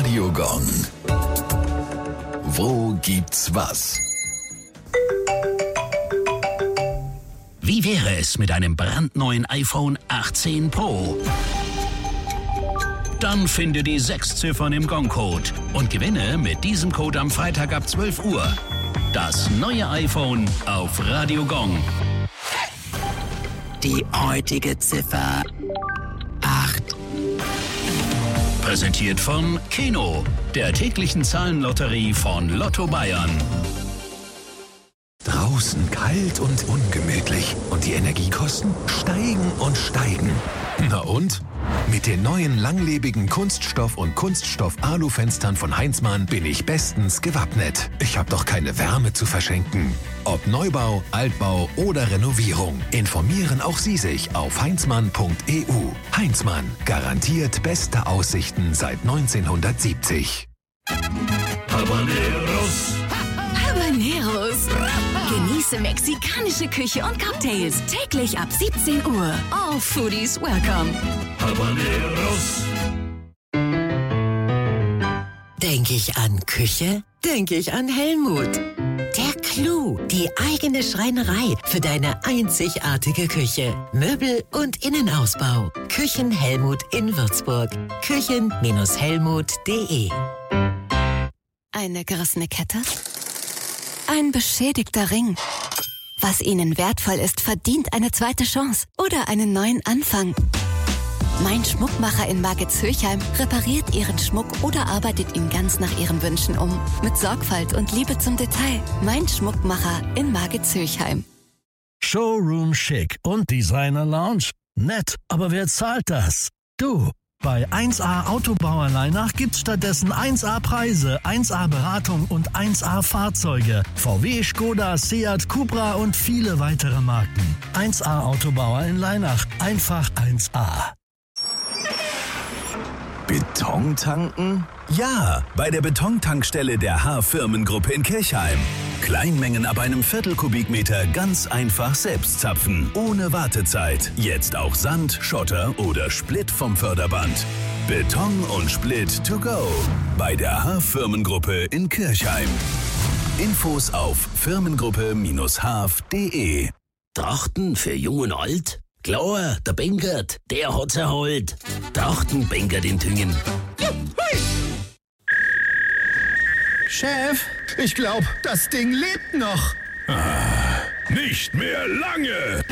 Radio Gong. Wo gibt's was? Wie wäre es mit einem brandneuen iPhone 18 Pro? Dann finde die 6 Ziffern im Gong-Code und gewinne mit diesem Code am Freitag ab 12 Uhr das neue iPhone auf Radio Gong. Die heutige Ziffer 8. Präsentiert von Keno, der täglichen Zahlenlotterie von Lotto Bayern. Draußen kalt und ungemütlich und die Energiekosten steigen und steigen. Na und? Mit den neuen langlebigen Kunststoff- und Kunststoff-Alu-Fenstern von Heinzmann bin ich bestens gewappnet. Ich habe doch keine Wärme zu verschenken. Ob Neubau, Altbau oder Renovierung, informieren auch Sie sich auf heinzmann.eu. Heinzmann, garantiert beste Aussichten seit 1970. Habaneros. Habaneros. Genieße mexikanische Küche und Cocktails täglich ab 17 Uhr. All Foodies welcome. Habaneros. Denke ich an Küche? Denke ich an Helmut. Der Clou, die eigene Schreinerei für deine einzigartige Küche. Möbel- und Innenausbau. Küchen Helmut in Würzburg. Küchen-helmut.de. Eine gerissene Kette? Ein beschädigter Ring? Was Ihnen wertvoll ist, verdient eine zweite Chance oder einen neuen Anfang. Mein Schmuckmacher in Margitshöchheim repariert Ihren Schmuck oder arbeitet ihn ganz nach Ihren Wünschen um. Mit Sorgfalt und Liebe zum Detail. Mein Schmuckmacher in Margitshöchheim. Showroom Chic und Designer Lounge. Nett, aber wer zahlt das? Du. Bei 1A Autobauer Leinach gibt's stattdessen 1A Preise, 1A Beratung und 1A Fahrzeuge. VW, Skoda, Seat, Cupra und viele weitere Marken. 1A Autobauer in Leinach. Einfach 1A. Beton tanken? Ja, bei der Betontankstelle der H-Firmengruppe in Kirchheim. Kleinmengen ab einem Viertel-Kubikmeter ganz einfach selbst zapfen, ohne Wartezeit. Jetzt auch Sand, Schotter oder Split vom Förderband. Beton und Split to go bei der H-Firmengruppe in Kirchheim. Infos auf firmengruppe-haf.de. Trachten für Jung und Alt? Klar, der Benkert, der hat's erholt. Trachten Benkert in Tüngen. Chef, ich glaube, das Ding lebt noch. Nicht mehr lange.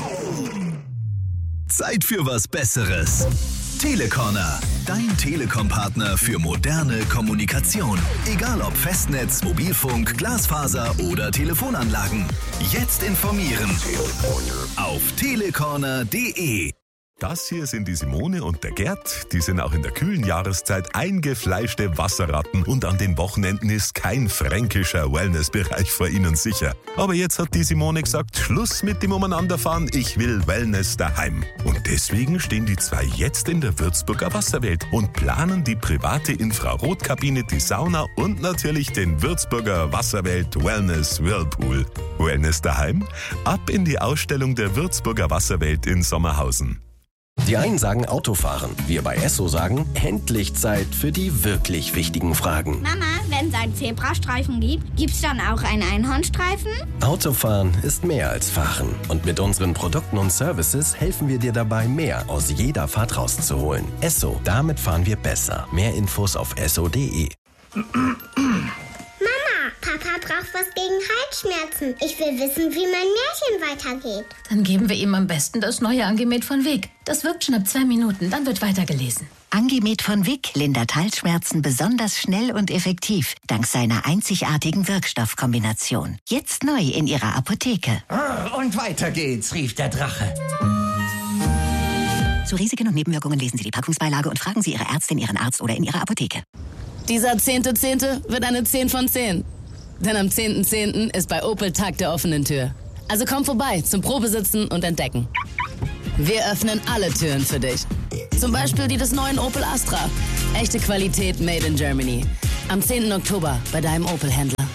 Zeit für was Besseres. Telecorner, dein Telekom-Partner für moderne Kommunikation. Egal ob Festnetz, Mobilfunk, Glasfaser oder Telefonanlagen. Jetzt informieren auf telecorner.de. Das hier sind die Simone und der Gerd. Die sind auch in der kühlen Jahreszeit eingefleischte Wasserratten und an den Wochenenden ist kein fränkischer Wellnessbereich vor ihnen sicher. Aber jetzt hat die Simone gesagt, Schluss mit dem Umeinanderfahren, ich will Wellness daheim. Und deswegen stehen die zwei jetzt in der Würzburger Wasserwelt und planen die private Infrarotkabine, die Sauna und natürlich den Würzburger Wasserwelt Wellness Whirlpool. Wellness daheim? Ab in die Ausstellung der Würzburger Wasserwelt in Sommerhausen. Die einen sagen Autofahren, wir bei Esso sagen, endlich Zeit für die wirklich wichtigen Fragen. Mama, wenn es einen Zebrastreifen gibt, gibt's dann auch einen Einhornstreifen? Autofahren ist mehr als Fahren. Und mit unseren Produkten und Services helfen wir dir dabei, mehr aus jeder Fahrt rauszuholen. Esso, damit fahren wir besser. Mehr Infos auf esso.de. Papa braucht was gegen Halsschmerzen. Ich will wissen, wie mein Märchen weitergeht. Dann geben wir ihm am besten das neue Angemet von Wick. Das wirkt schon ab 2 Minuten, dann wird weitergelesen. Angemet von Wick lindert Halsschmerzen besonders schnell und effektiv, dank seiner einzigartigen Wirkstoffkombination. Jetzt neu in Ihrer Apotheke. Und weiter geht's, rief der Drache. Zu Risiken und Nebenwirkungen lesen Sie die Packungsbeilage und fragen Sie Ihre Ärztin, Ihren Arzt oder in Ihrer Apotheke. Dieser 10.10. wird eine 10 von 10. Denn am 10.10. ist bei Opel Tag der offenen Tür. Also komm vorbei zum Probesitzen und Entdecken. Wir öffnen alle Türen für dich. Zum Beispiel die des neuen Opel Astra. Echte Qualität made in Germany. Am 10. Oktober bei deinem Opel-Händler.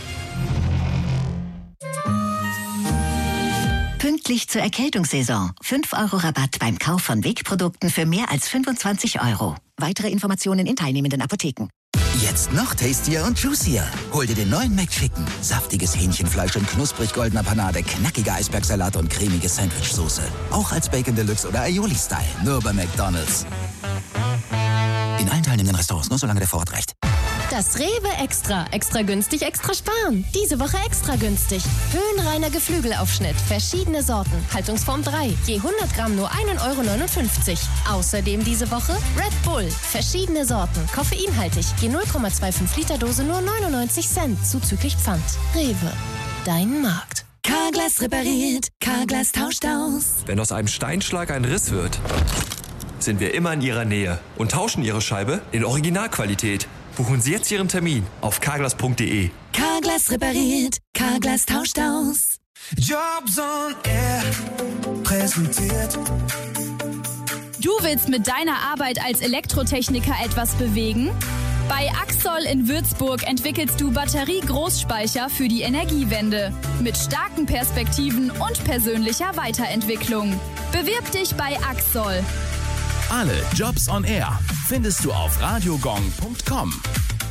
Pünktlich zur Erkältungssaison. 5 € Rabatt beim Kauf von Wick-Produkten für mehr als 25 €. Weitere Informationen in teilnehmenden Apotheken. Jetzt noch tastier und juicier. Hol dir den neuen McChicken. Saftiges Hähnchenfleisch in knusprig goldener Panade, knackiger Eisbergsalat und cremige Sandwichsoße. Auch als Bacon Deluxe oder Aioli-Style. Nur bei McDonald's. In allen teilnehmenden Restaurants, nur solange der Vorrat reicht. Das Rewe Extra. Extra günstig, extra sparen. Diese Woche extra günstig. Höhenreiner Geflügelaufschnitt. Verschiedene Sorten. Haltungsform 3. Je 100 Gramm nur 1,59 €. Außerdem diese Woche Red Bull. Verschiedene Sorten. Koffeinhaltig. Je 0,25 Liter Dose nur 99 Cent. Zuzüglich Pfand. Rewe. Dein Markt. Carglass repariert. Carglass tauscht aus. Wenn aus einem Steinschlag ein Riss wird, sind wir immer in Ihrer Nähe und tauschen Ihre Scheibe in Originalqualität. Buchen Sie jetzt Ihren Termin auf carglass.de. Carglass repariert. Carglass tauscht aus. Jobs on Air präsentiert. Du willst mit deiner Arbeit als Elektrotechniker etwas bewegen? Bei Axol in Würzburg entwickelst du Batterie-Großspeicher für die Energiewende. Mit starken Perspektiven und persönlicher Weiterentwicklung. Bewirb dich bei Axol. Alle Jobs on Air findest du auf radiogong.com.